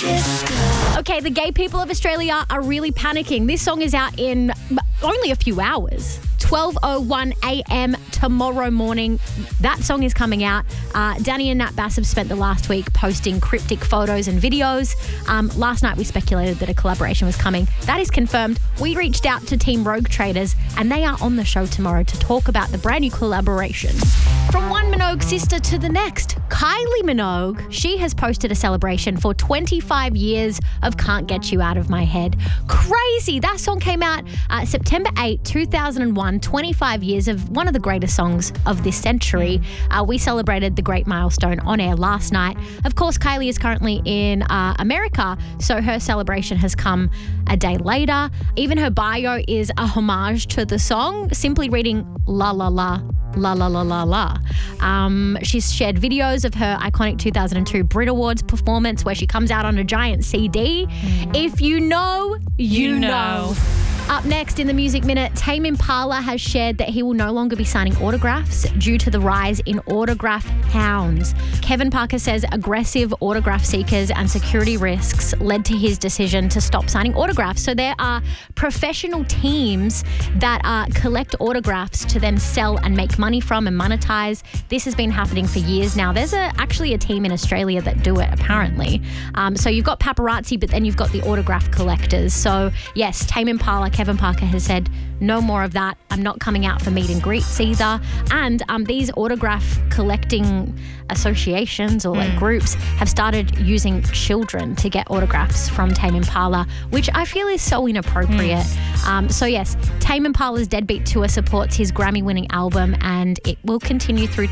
Okay, the gay people of Australia are really panicking. This song is out in only a few hours. 12:01 a.m. tomorrow morning. That song is coming out. Danny and Nat Bass have spent the last week posting cryptic photos and videos. Last night we speculated that a collaboration was coming. That is confirmed. We reached out to Team Rogue Traders and they are on the show tomorrow to talk about the brand new collaboration. From one Minogue sister to the next, Kylie Minogue, she has posted a celebration for 25 years of Can't Get You Out of My Head. Crazy. That song came out September 8, 2001, 25 years of one of the greatest songs of this century. We celebrated the great milestone on air last night. Of course, Kylie is currently in America, so her celebration has come a day later. Even her bio is a homage to the song, simply reading la la la. La la la la la. She's shared videos of her iconic 2002 Brit Awards performance where she comes out on a giant CD. If you know, you know. Up next in the Music Minute, Tame Impala has shared that he will no longer be signing autographs due to the rise in autograph hounds. Kevin Parker says aggressive autograph seekers and security risks led to his decision to stop signing autographs. So there are professional teams that collect autographs to then sell and make money from and monetize. This has been happening for years now. There's actually a team in Australia that do it, apparently. So you've got paparazzi, but then you've got the autograph collectors. So yes, Tame Impala, Kevin Parker has said, no more of that. I'm not coming out for meet and greets either. And these autograph collecting associations or groups have started using children to get autographs from Tame Impala, which I feel is so inappropriate. So yes, Tame Impala's Deadbeat Tour supports his Grammy-winning album and it will continue through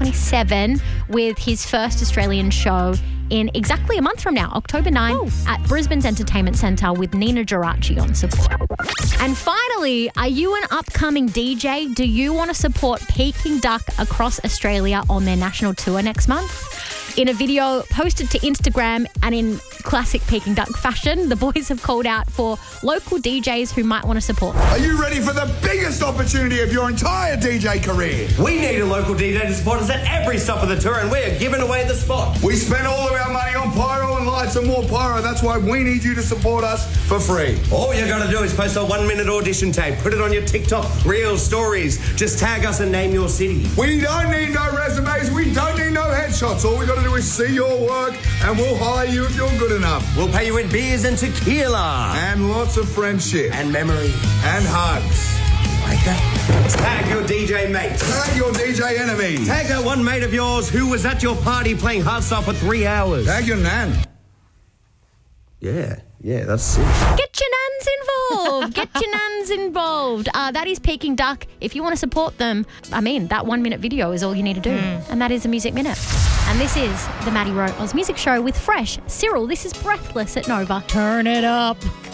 2027 with his first Australian show in exactly a month from now, October 9, at Brisbane's Entertainment Centre with Nina Geraci on support. And finally, are you an upcoming DJ? Do you want to support Peking Duck across Australia on their national tour next month? In a video posted to Instagram and in classic Peking Duck fashion, the boys have called out for local DJs who might want to support. Are you ready for the biggest opportunity of your entire DJ career? We need a local DJ to support us at every stop of the tour and we are giving away the spot. We spend all of our money on pyro and lights and more pyro. That's why we need you to support us for free. All you got to do is post a 1-minute audition tape, put it on your TikTok, Reel stories. Just tag us and name your city. We don't need no resumes. We don't need no headshots. All we got to do is see your work and we'll hire you if you're good enough. We'll pay you in beers and tequila. And lots of friendship. And memory. And hugs. Like that. Tag your DJ mate. Tag your DJ enemy. Tag that one mate of yours who was at your party playing hardstyle for 3 hours. Tag your nan. Yeah, that's it. Get your nans involved. Get your nans involved. That is Peking Duck. If you want to support them, that 1-minute video is all you need to do. And that is a Music Minute. And this is the Maddie Rowe Oz Music Show with Fresh. Cyril, this is Breathless at Nova. Turn it up.